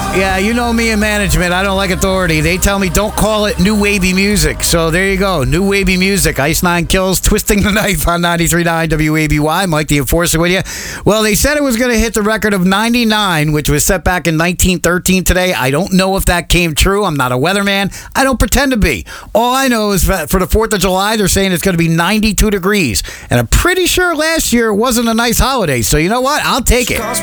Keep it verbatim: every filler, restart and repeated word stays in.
Yeah, you know me in management. I don't like authority. They tell me don't call it new wavy music. So there you go. New wavy music. Ice Nine Kills, Twisting the Knife on ninety-three point nine W A B Y. Mike the Enforcer with you. Well, they said it was going to hit the record of ninety-nine, which was set back in nineteen thirteen today. I don't know if that came true. I'm not a weatherman. I don't pretend to be. All I know is that for the fourth of July, they're saying it's going to be ninety-two degrees. And I'm pretty sure last year wasn't a nice holiday. So you know what? I'll take it.